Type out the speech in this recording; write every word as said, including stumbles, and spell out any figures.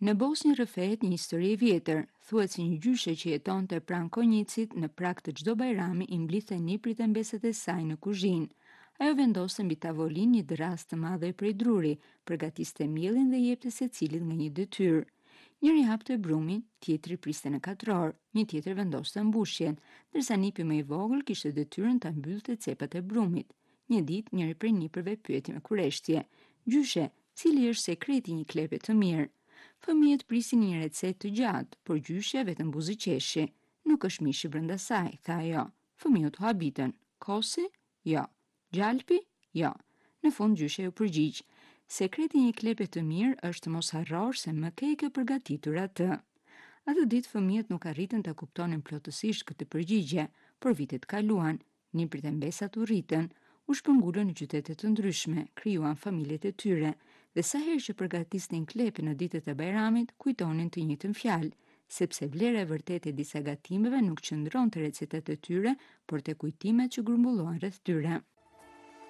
Në Bosnjë rrëfehet një histori e vjetër. Thuhet se një gjyshe që jetonte pranë Konjicit në prag të çdo bajrami i mblidhte niprit e mbeset e saj në kuzhinë. Ajo vendosste mbi tavolinë një drast të madhe prej druri, përgatiste mielin dhe jepte secilit nga një detyrë. Njëri hapte brumin, tjetri priste në katror, një tjetër vendoste mbushjen, ndërsa nipi më i vogël kishte detyrën ta mbyllte cepat e brumit. Një ditë njëri prej niprëve pyeti me kureshtje: "Gjyshe, cili është sekreti një klepe të mirë?" Fëmijët prisin një recetë të gjatë, por gjyshja vetëm buzëqeshi. "Nuk është mishi brenda saj," tha ajo. Fëmijët u habitën. "Kosi? Jo. Gjalpi? Jo." Në fund gjyshja u përgjigj: "Sekreti i një klepe të mirë është mos harrosh se më ke ke përgatitur atë." Atë ditë fëmijët nuk arritën ta kuptonin plotësisht këtë përgjigje, por vitet kaluan, niprit e mbesat u rritën, u shpërngulën në qytete të ndryshme, krijuan familjet e tyre, dhe sa herë që përgatisnin klepe në ditët e bajramit, kujtonin të njëjtën fjalë, sepse vlera e vërtetë e disa gatimeve nuk qëndron te recetat e tyre, por te kujtimet që grumbullohen rreth tyre.